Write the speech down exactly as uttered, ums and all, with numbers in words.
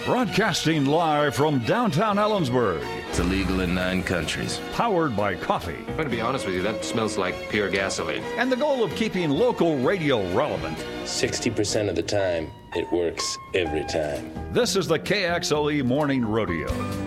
Broadcasting live from downtown Ellensburg. It's illegal in nine countries. Powered by coffee. I'm going to be honest with you, that smells like pure gasoline. And the goal of keeping local radio relevant. sixty percent of the time, it works every time. This is the K X L E Morning Rodeo.